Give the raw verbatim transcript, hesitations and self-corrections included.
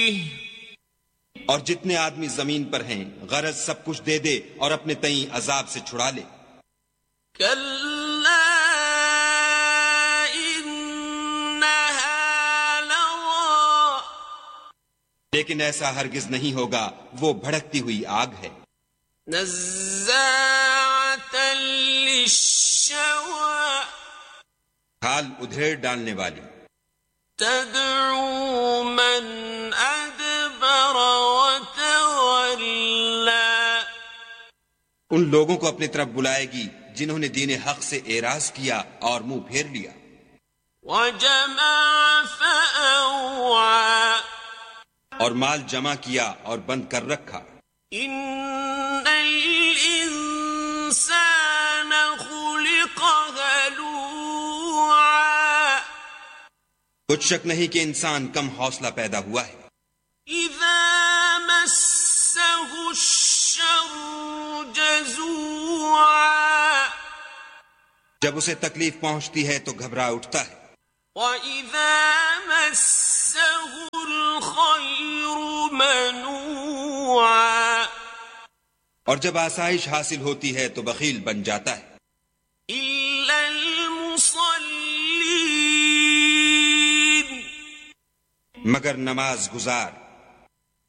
اور جتنے آدمی زمین پر ہیں غرض سب کچھ دے دے اور اپنے تئیں عذاب سے چھڑا لے. كلا إنها لظى لیکن ایسا ہرگز نہیں ہوگا، وہ بھڑکتی ہوئی آگ ہے. نزاعة للشوى حال ادھیڑ ڈالنے والی. تدعو من ادبر وتولى ان لوگوں کو اپنی طرف بلائے گی جنہوں نے دین حق سے اعراض کیا اور منہ پھیر لیا. وجمع فأوعى اور مال جمع کیا اور بند کر رکھا. ان الانسان خلق هلوعا کچھ شک نہیں کہ انسان کم حوصلہ پیدا ہوا ہے. اذا مسه الشر جزوعا جب اسے تکلیف پہنچتی ہے تو گھبرا اٹھتا ہے. وَإِذَا مَسَّهُ الْخَيْرُ مَنُوعًا اور جب آسائش حاصل ہوتی ہے تو بخیل بن جاتا ہے. إِلَّا الْمُصَلِّينَ مگر نماز گزار.